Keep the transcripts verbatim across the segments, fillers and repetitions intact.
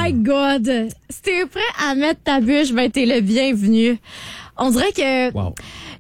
my God! Si t'es prêt à mettre ta bûche, ben t'es le bienvenu. On dirait que... Wow.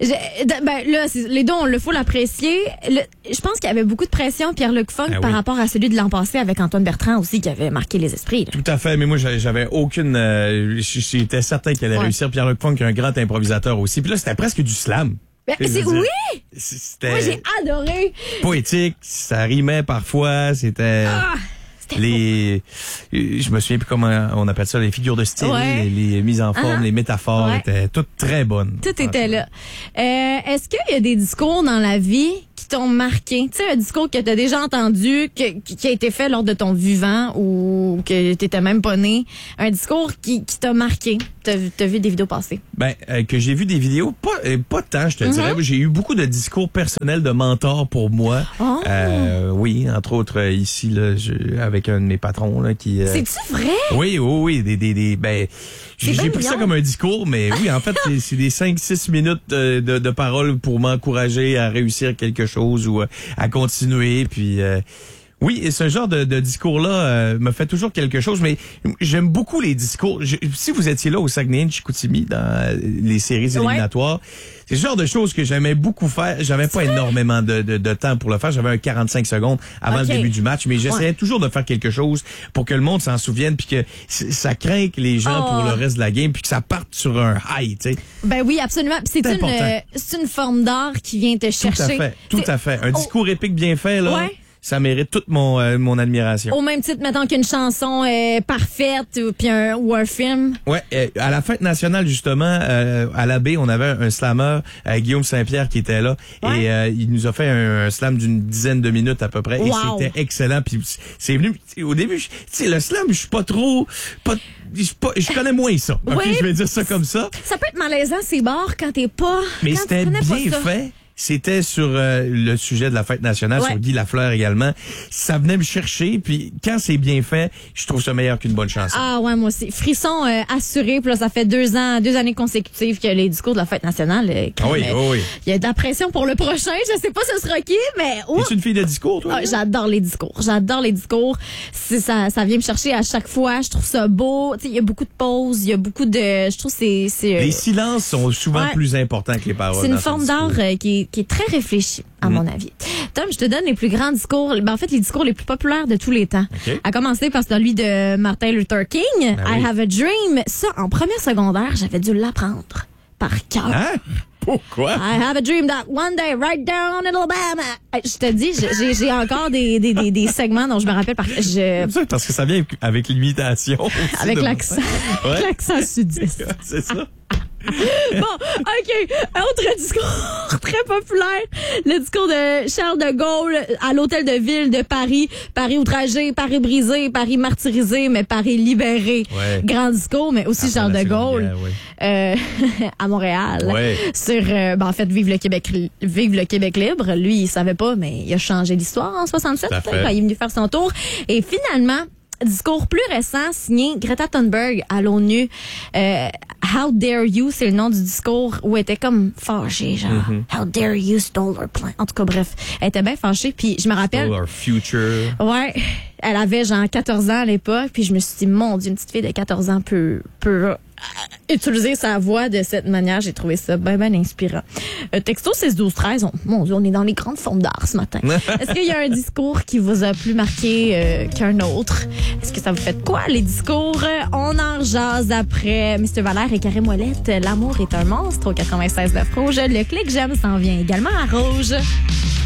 Ben là, c'est, les deux, on le faut l'apprécier. Le, je pense qu'il y avait beaucoup de pression, Pierre-Luc Funk, Ah par oui. rapport à celui de l'an passé avec Antoine Bertrand aussi, qui avait marqué les esprits. Là. Tout à fait, mais moi j'avais aucune... Euh, J'étais certain qu'il allait Ouais. réussir. Pierre-Luc Funk, un grand improvisateur aussi. Puis là, c'était presque du slam. Ben, Je veux c'est dire, oui! C'était Moi, j'ai adoré. poétique, ça rimait parfois, c'était... Ah, c'était les, je me souviens plus comment on appelle ça, les figures de style, Ouais. les, les mises en forme, Uh-huh. les métaphores Ouais. étaient toutes très bonnes. Tout était là. Euh, est-ce qu'il y a des discours dans la vie qui t'ont marqué? Tu sais, un discours que t'as déjà entendu, que, qui qui a été fait lors de ton vivant ou que t'étais même pas né. Un discours qui, qui t'a marqué. T'as, t'as vu des vidéos passer. Ben, euh, que j'ai vu des vidéos, pas, euh, pas tant, je te Mm-hmm. dirais. J'ai eu beaucoup de discours personnels de mentors pour moi. Oh. Euh, oui, entre autres, euh, ici, là, je, avec un de mes patrons, là, qui... euh, C'est-tu vrai? Oui, oui, oui, des, des, des, ben, j'ai C'est j'ai bien pris ça mignon. comme un discours, mais oui, en fait, c'est- c'est des cinq six minutes de, de, de paroles pour m'encourager à réussir quelque chose ou à, à continuer, puis... euh, oui, et ce genre de, de discours-là euh, me fait toujours quelque chose, mais j'aime beaucoup les discours. Je- si vous étiez là au Saguenay de Chicoutimi dans euh, les séries Ouais. éliminatoires, c'est le genre de choses que j'aimais beaucoup faire. J'avais pas énormément de, de, de temps pour le faire. J'avais un quarante-cinq secondes avant Ok. le début du match, mais j'essayais Ouais. toujours de faire quelque chose pour que le monde s'en souvienne, puis que c- ça craint que les gens Oh. pour le reste de la game, puis que ça parte sur un high, tu sais. Ben oui, absolument. Puis C'est C'est une, important. euh, c'est une forme d'art qui vient te Tout à chercher. fait, tout C'est- à fait. Un Oh. discours épique bien fait, là, Ouais. ça mérite toute mon, euh, mon admiration. Au même titre, mettons qu'une chanson est parfaite ou, puis un, ou un film. Ouais, euh, à la fête nationale justement, euh, à la baie, on avait un slammer, euh, Guillaume Saint-Pierre, qui était là, Ouais. et euh, il nous a fait un, un slam d'une dizaine de minutes à peu près, Wow. et c'était excellent. Puis c'est venu au début, je- tu sais, le slam, je suis pas trop, pas, je suis pas- je connais moins ça. Ok, Ouais. je vais dire ça comme ça, Ça peut être malaisant, ces bars, quand t'es pas... mais quand tu c'était connais pas bien ça. fait. C'était sur euh, le sujet de la fête nationale, Ouais. sur Guy Lafleur également. Ça venait me chercher, puis quand c'est bien fait, je trouve ça meilleur qu'une bonne chanson. Ah ouais, moi aussi. Frisson euh, assuré. Puis là, ça fait deux ans, deux années consécutives que les discours de la fête nationale. euh, Ah oui, crème, oui, oui. Il y a de la pression pour le prochain. Je sais pas ce sera qui, mais oh, Es-tu une fille de discours, toi? ah, j'adore les discours. J'adore les discours. C'est ça, ça vient me chercher à chaque fois. Je trouve ça beau. Tu sais, il y a beaucoup de pauses. Il y a beaucoup de. Je trouve que c'est c'est. euh, Les silences sont souvent Ouais. plus importants que les paroles. C'est une dans ce forme d'art discours. euh, qui, est, qui est très réfléchie, à Mm. mon avis. Tom, je te donne les plus grands discours, ben, en fait, les discours les plus populaires de tous les temps. OK. À commencer par celui de Martin Luther King, Ben I oui. have a dream. Ça, en première secondaire, j'avais dû l'apprendre par cœur. Hein? Pourquoi? I have a dream that one day, right down in Alabama. Euh, Je te dis, j'ai- j'ai j'ai encore des, des, des, des segments dont je me rappelle par je, C'est ça, parce que ça vient avec l'imitation. aussi avec de- l'accent, Ouais. l'accent sudiste. C'est ça. Bon, OK. Un autre discours très populaire. Le discours de Charles de Gaulle à l'hôtel de ville de Paris. Paris outragé, Paris brisé, Paris martyrisé, mais Paris libéré. Ouais. Grand discours, mais aussi Après Charles la de Seconde Gaulle Guerre, ouais. euh, à Montréal. Ouais. Sur, euh, ben, en fait, vive le Québec, vive le Québec libre. Lui, il savait pas, mais il a changé l'histoire en soixante-sept. Tout à fait. Quand il est venu faire son tour. Et finalement, discours plus récent signé Greta Thunberg à l'ONU. Euh, How dare you, c'est le nom du discours où elle était comme fâchée, genre Mm-hmm. How dare you stole our plan. En tout cas, bref, elle était bien fâchée. Puis je me rappelle, All our future. ouais, elle avait genre quatorze ans à l'époque. Puis je me suis dit, mon Dieu, une petite fille de quatorze ans peut peut euh, utiliser sa voix de cette manière. J'ai trouvé ça bien, bien inspirant. Euh, texto six douze treize, on, mon Dieu, on est dans les grandes formes d'art ce matin. Est-ce qu'il y a un discours qui vous a plus marqué euh, qu'un autre? Est-ce que ça vous fait quoi, les discours? On en jase après mister Valère et Karim Ouellette. L'amour est un monstre au quatre-vingt-seize neuf Rouge. Le clic j'aime s'en vient également à Rouge.